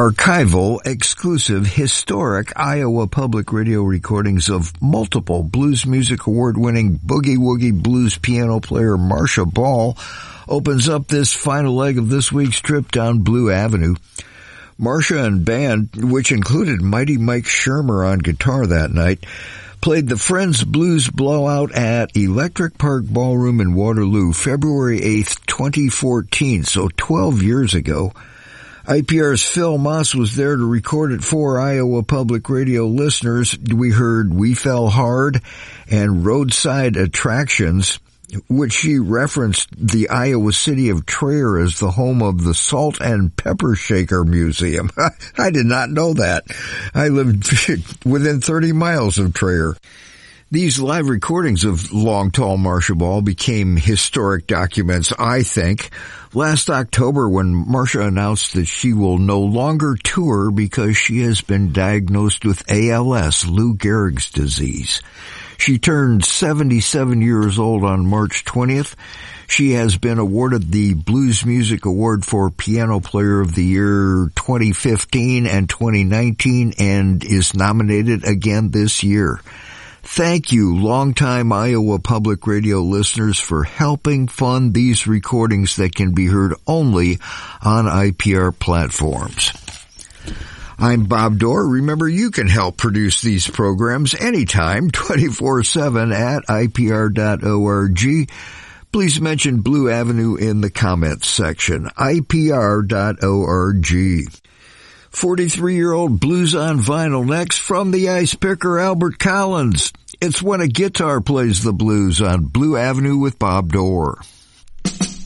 archival, exclusive, historic Iowa Public Radio recordings of multiple Blues Music Award-winning boogie-woogie blues piano player Marcia Ball opens up this final leg of this week's trip down Blue Avenue. Marcia and band, which included Mighty Mike Shermer on guitar that night, played the Friends Blues Blowout at Electric Park Ballroom in Waterloo, February 8th, 2014, so 12 years ago. IPR's Phil Moss was there to record it for Iowa Public Radio listeners. We heard We Fell Hard and Roadside Attractions, which she referenced the Iowa city of Traer as the home of the Salt and Pepper Shaker Museum. I did not know that. I lived within 30 miles of Traer. These live recordings of Long Tall Marcia Ball became historic documents, I think. Last October, when Marcia announced that she will no longer tour because she has been diagnosed with ALS, Lou Gehrig's disease. She turned 77 years old on March 20th. She has been awarded the Blues Music Award for Piano Player of the Year 2015 and 2019 and is nominated again this year. Thank you, longtime Iowa Public Radio listeners, for helping fund these recordings that can be heard only on IPR platforms. I'm Bob Dorr. Remember, you can help produce these programs anytime, 24/7 at IPR.org. Please mention Blue Avenue in the comments section, IPR.org. 43-year-old blues on vinyl next from the ice picker Albert Collins. It's When a Guitar Plays the Blues on Blue Avenue with Bob Dorr.